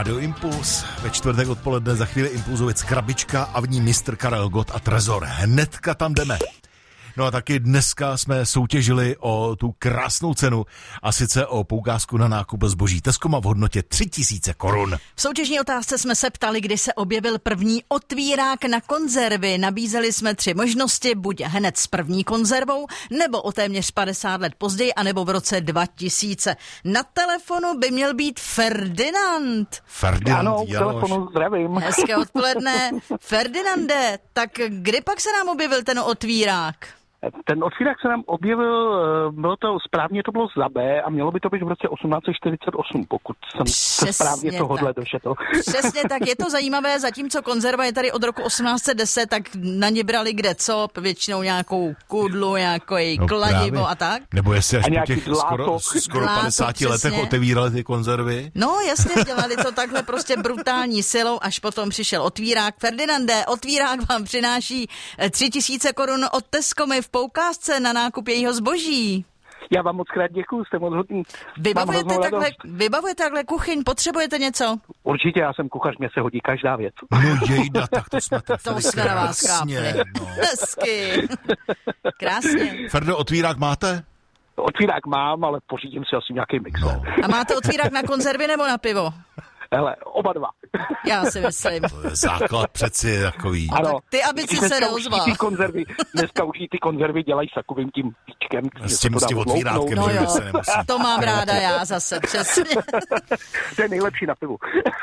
Rádio Impuls. Ve čtvrtek odpoledne za chvíli Impulzovic Krabička a v ní mistr Karel Gott a Trezor. Hnedka tam jdeme. No a taky dneska jsme soutěžili o tu krásnou cenu a sice o poukázku na nákup zboží Tescoma v hodnotě 3000 korun. V soutěžní otázce jsme se ptali, kdy se objevil první otvírák na konzervy. Nabízeli jsme 3 možnosti, buď hned s první konzervou, nebo o téměř 50 let později, anebo v roce 2000. Na telefonu by měl být Ferdinand. Ano, u telefonu zdravím. Hezké odpoledne. Ferdinande, tak kdy pak se nám objevil ten otvírák? Ten otvírák se nám objevil, správně to bylo za B a mělo by to být v roce 1848, pokud jsem se správně tohodle došetl. Přesně tak, je to zajímavé, zatímco konzerva je tady od roku 1810, tak na ně brali kde co, většinou nějakou kudlu, nějaký kladivo a tak. Nebo jestli až po těch skoro 50 letech otevírali ty konzervy. No jasně, dělali to takhle prostě brutální silou, až potom přišel otvírák. Ferdinande, otvírák vám přináší 3000 korun od Tescomy v poukázce na nákup jejího zboží. Já vám moc krát děkuju, jste moc hodný. Vybavujete takhle kuchyň, potřebujete něco? Určitě, já jsem kuchař, mě se hodí každá věc. No jejda, tak to jsme na vás kápli. Hezky. Krásně. Ferdo, otvírák máte? Otvírák mám, ale pořídím si asi nějaký mixer. No. A máte otvírák na konzervy nebo na pivo? Hele, oba dva. Já si myslím. To je základ přeci takový. Ano. Ty, aby si se neozval. Dneska už ty konzervy dělají s takovým tím píčkem. S tím otvírátkem, no se nemusí. To mám ráda já zase, přesně. To je nejlepší na pivu.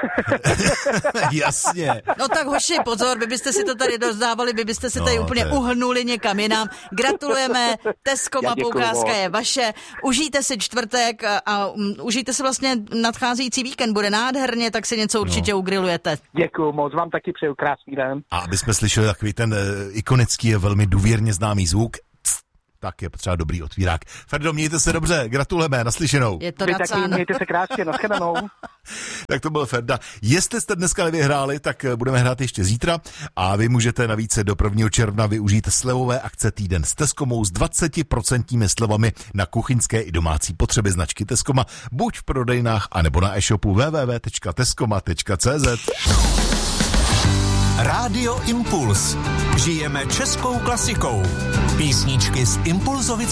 Jasně. No tak hoši, pozor, vy byste si to tady rozdávali, vy byste si tady úplně uhnuli někam jinam. Gratulujeme, Tescoma poukázka je vaše. Užijte si čtvrtek a užijte si vlastně nadcházející víkend, bude nádherně, tak si něco určitě ugrilujete. Děkuju moc, vám taky přeju krásný den. A aby jsme slyšeli takový ten ikonický a velmi důvěrně známý zvuk, tak je potřeba dobrý otvírák. Ferdo, mějte se dobře, gratulujeme, naslyšenou. Je to vy taky, mějte se krásně, nashledanou. Tak to byl Ferda. Jestli jste dneska nevyhráli, tak budeme hrát ještě zítra a vy můžete navíc do 1. června využít slevové akce Týden s Tescomou s 20% slevami na kuchyňské i domácí potřeby značky Tescoma, buď v prodejnách, anebo na e-shopu www.tescoma.cz. Rádio Impuls. Žijeme českou klasikou. Písničky z Impulzovic